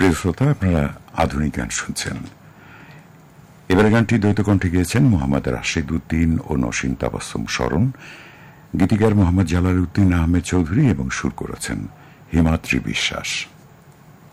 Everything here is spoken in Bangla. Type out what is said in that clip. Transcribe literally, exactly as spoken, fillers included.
প্রিয় শ্রোতা, আপনারা আধুনিক গান শুনছেন। এবারে গানটি দ্বৈত কণ্ঠে গেয়েছেন মোহাম্মদ রাশেদ উদ্দিন ও নসীন তাবাসসুম স্মরণ, গীতিকার মোহাম্মদ জালাল উদ্দিন আহমেদ চৌধুরী এবং সুর করেছেন হিমাদ্রি বিশ্বাস।